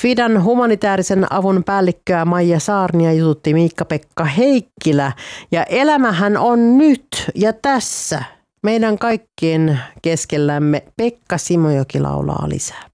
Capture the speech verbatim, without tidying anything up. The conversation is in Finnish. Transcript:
Fidan humanitaarisen avun päällikköä Maija Saarnia jututti Miikka-Pekka Heikkilä. Ja elämähän on nyt ja tässä meidän kaikkien keskellämme. Pekka Simojoki laulaa lisää.